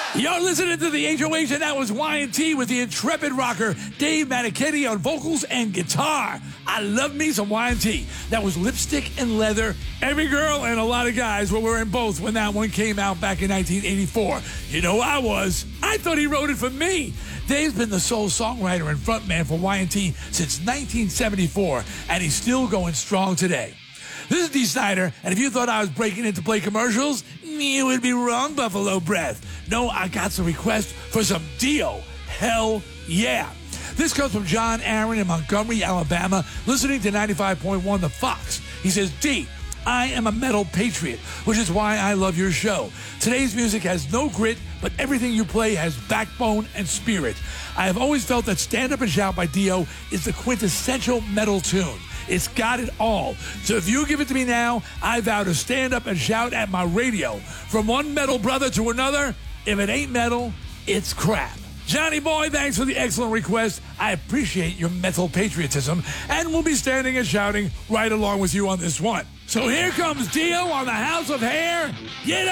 You're listening to the HOH, and that was Y&T with the intrepid rocker Dave Manichetti on vocals and guitar. I love me some Y&T. That was Lipstick and Leather. Every girl and a lot of guys were wearing both when that one came out back in 1984. You know I was. I thought he wrote it for me. Dave's been the sole songwriter and frontman for Y&T since 1974, and he's still going strong today. This is Dee Snider, and if you thought I was breaking in to play commercials, you would be wrong, Buffalo Breath. No, I got some requests for some Dio. Hell yeah. This comes from John Aaron in Montgomery, Alabama, listening to 95.1 The Fox. He says, D, I am a metal patriot, which is why I love your show. Today's music has no grit, but everything you play has backbone and spirit. I have always felt that Stand Up and Shout by Dio is the quintessential metal tune. It's got it all. So if you give it to me now, I vow to stand up and shout at my radio. From one metal brother to another, if it ain't metal, it's crap. Johnny Boy, thanks for the excellent request. I appreciate your metal patriotism, and we'll be standing and shouting right along with you on this one. So here comes Dio on the House of Hair. Get up!